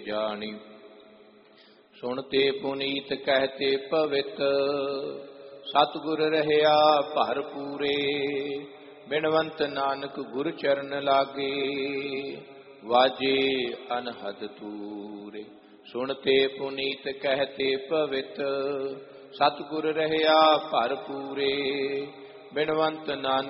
ਜਾਣੀ। ਸੁਣਤੇ ਪੁਨੀਤ ਕਹਤੇ ਪਵਿੱਤ, ਸਤਿਗੁਰ ਰਹਿਆ ਭਰ ਪੂਰੇ। ਬਿਨਵੰਤ ਨਾਨਕ ਗੁਰ ਚਰਨ ਲਾਗੇ, ਵਾਜੇ ਅਨਹਦ ਤੂਰੇ। ਸੁਣਤੇ ਪੁਨੀਤ ਕਹਤੇ ਪਵਿੱਤ, ਸਤਿਗੁਰ ਰਹਿਆ ਭਰ ਪੂਰੇ। ਬਿਨਵੰਤ ਨਾਨਕ